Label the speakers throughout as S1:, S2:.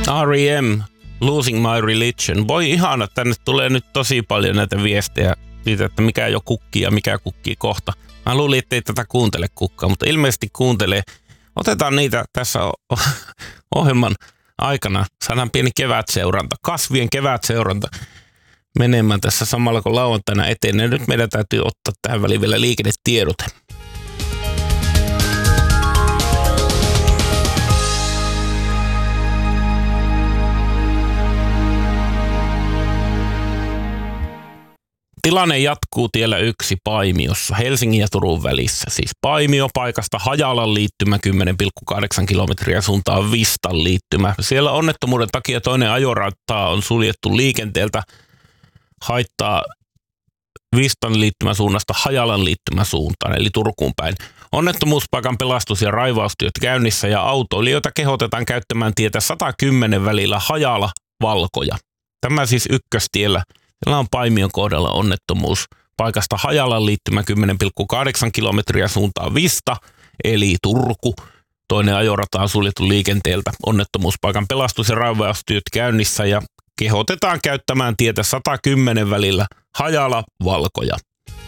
S1: R.E.M. Losing My Religion. Voi ihana, tänne tulee nyt tosi paljon näitä viestejä siitä, että mikä jo kukkii ja mikä kukkii kohta. Mä luulin, ettei tätä kuuntele kukaan, mutta ilmeisesti kuuntelee. Otetaan niitä tässä ohjelman aikana. Saadaan pieni kevätseuranta, kasvien kevätseuranta menemään tässä samalla kun lauantaina etenee. Nyt meidän täytyy ottaa tähän väliin vielä liikennetiedote. Tilanne jatkuu tiellä 1 Paimiossa, Helsingin ja Turun välissä. Siis Paimio paikasta Hajalan liittymä 10,8 kilometriä suuntaan Vistan liittymä. Siellä onnettomuuden takia toinen ajorata on suljettu liikenteeltä. Haittaa Vistan liittymäsuunnasta Hajalan liittymäsuuntaan, eli Turkuun päin. Onnettomuuspaikan pelastus- ja raivaustyöt käynnissä ja autoilijoita kehotetaan käyttämään tietä 110 välillä Hajala-Valkoja. Tämä siis ykköstiellä. Siellä on Paimion kohdalla onnettomuus. Paikasta Hajalan liittymä 10,8 kilometriä suuntaan Vista, eli Turku. Toinen ajorata on suljettu liikenteeltä. Onnettomuuspaikan pelastus- ja raivaustyöt käynnissä ja kehotetaan käyttämään tietä 110 välillä Hajala-Valkoja.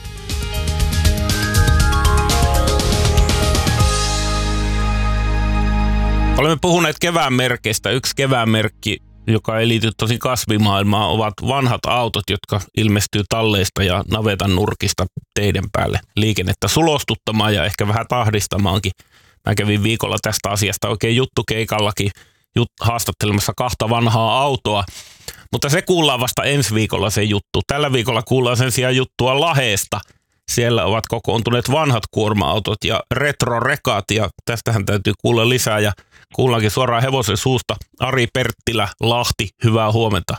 S1: Olemme puhuneet kevään merkeistä. Yksi kevään merkki, joka ei liity tosi kasvimaailmaan, ovat vanhat autot, jotka ilmestyy talleista ja navetan nurkista teiden päälle liikennettä sulostuttamaan ja ehkä vähän tahdistamaankin. Mä kävin viikolla tästä asiasta oikein juttukeikallakin haastattelemassa 2 vanhaa autoa, mutta se kuullaan vasta ensi viikolla se juttu. Tällä viikolla kuullaan sen sijaan juttua Laheesta. Siellä ovat kokoontuneet vanhat kuorma-autot ja retrorekat ja tästähän täytyy kuulla lisää ja kuullaankin suoraan hevosen suusta. Ari Perttilä, Lahti, hyvää huomenta.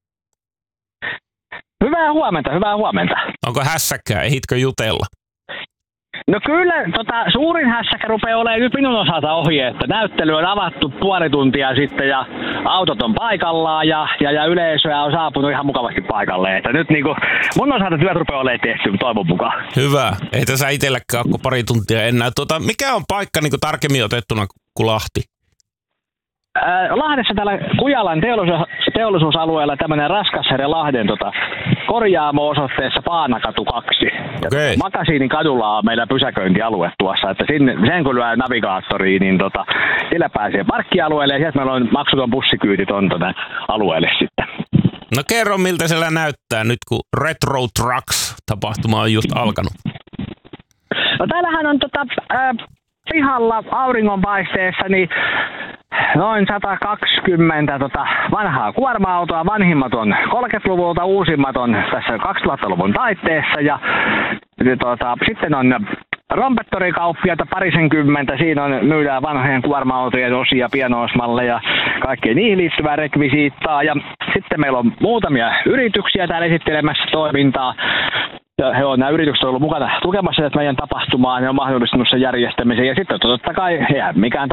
S2: Hyvää huomenta.
S1: Onko hässäkkää, ehitkö jutella?
S2: No kyllä, suurin hässäkkä rupeaa olemaan nyt minun osalta ohi, että näyttely on avattu puoli tuntia sitten ja autot on paikallaan ja yleisöä on saapunut ihan mukavasti paikalle. Että nyt niin kuin mun osalta työt rupeaa olemaan tehty toivon mukaan.
S1: Hyvä, ei tässä itselläkään ole pari tuntia enää. Mikä on paikka niin kuin tarkemmin otettuna kuin Lahti?
S2: Lahdessa täällä Kujalan teollisuusalueella tämmöinen Raskasherra Lahden korjaamo osoitteessa Paanakatu 2.
S1: Okay.
S2: Makasiinin kadulla on meillä pysäköintialue tuossa, että sen kun lyö navigaattoriin, niin sillä pääsee parkkialueelle ja sieltä meillä on maksuton bussikyyti tuonne alueelle sitten.
S1: No kerro miltä siellä näyttää nyt kun Retro Trucks-tapahtuma on just alkanut.
S2: No täällähän on pihalla auringonpaisteessa niin noin 120 vanhaa kuorma-autoa, vanhimmat on 30-luvulta, uusimmat on tässä 2000-luvun taitteessa ja sitten on rompettorikauppiaita parisenkymmentä, siinä myydään vanhojen kuorma-autojen osia, pienoismalleja ja kaikkea niihin liittyvää rekvisiittaa ja sitten meillä on muutamia yrityksiä täällä esittelemässä toimintaa. Nämä yritykset ovat olleet mukana tukemassa meidän tapahtumaa ja on mahdollistanut sen järjestämisen ja sitten totta kai eihän mikään